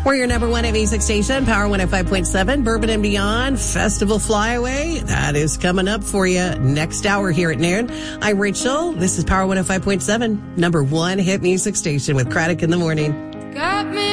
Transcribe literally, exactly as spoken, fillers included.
We're your number one hit music station, Power one oh five point seven, Bourbon and Beyond Festival Flyaway. That is coming up for you next hour here at noon. I'm Rachel. This is Power one oh five point seven, number one hit music station with Craddock in the Morning. Got me